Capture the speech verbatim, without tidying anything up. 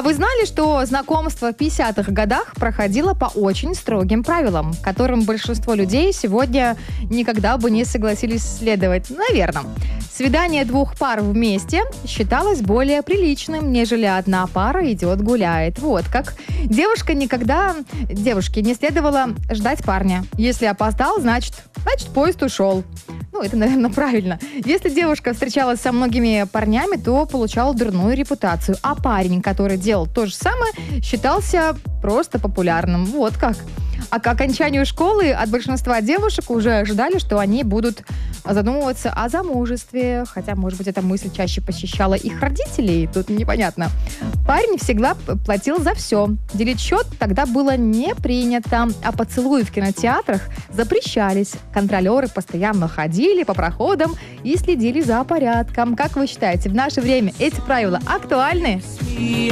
А вы знали, что знакомство в пятидесятых годах проходило по очень строгим правилам, которым большинство людей сегодня никогда бы не согласились следовать? Наверное. Свидание двух пар вместе считалось более приличным, нежели одна пара идет гуляет. Вот как. Девушка никогда... Девушке не следовало ждать парня. Если опоздал, значит, значит поезд ушел. Ну, это, наверное, правильно. Если девушка встречалась со многими парнями, то получала дурную репутацию. А парень, который делал то же самое, считался просто популярным. Вот как. А к окончанию школы от большинства девушек уже ожидали, что они будут задумываться о замужестве. Хотя, может быть, эта мысль чаще посещала их родителей. Тут непонятно. Парень всегда платил за все. Делить счет тогда было не принято. А поцелуи в кинотеатрах запрещались. Контролеры постоянно ходили по проходам и следили за порядком. Как вы считаете, в наше время эти правила актуальны?